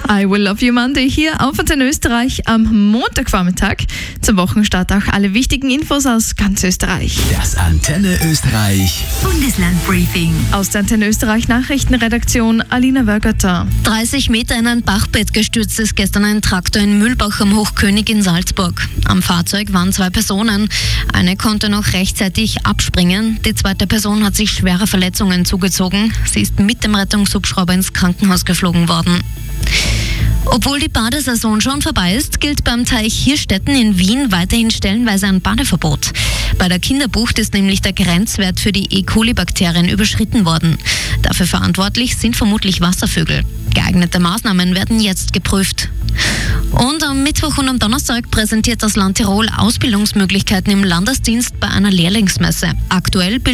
I Will Love You Monday hier auf Antenne Österreich am Montagvormittag. Zum Wochenstart auch alle wichtigen Infos aus ganz Österreich. Das Antenne Österreich Bundeslandbriefing. Aus der Antenne Österreich Nachrichtenredaktion Alina Wörgerter. 30 Meter in ein Bachbett gestürzt ist gestern ein Traktor in Mühlbach am Hochkönig in Salzburg. Am Fahrzeug waren 2 Personen. Eine konnte noch rechtzeitig abspringen. Die zweite Person hat sich schwere Verletzungen zugezogen. Sie ist mit dem Rettungshubschrauber ins Krankenhaus geflogen worden. Obwohl die Badesaison schon vorbei ist, gilt beim Teich Hirstetten in Wien weiterhin stellenweise ein Badeverbot. Bei der Kinderbucht ist nämlich der Grenzwert für die E. coli-Bakterien überschritten worden. Dafür verantwortlich sind vermutlich Wasservögel. Geeignete Maßnahmen werden jetzt geprüft. Und am Mittwoch und am Donnerstag präsentiert das Land Tirol Ausbildungsmöglichkeiten im Landesdienst bei einer Lehrlingsmesse. Aktuell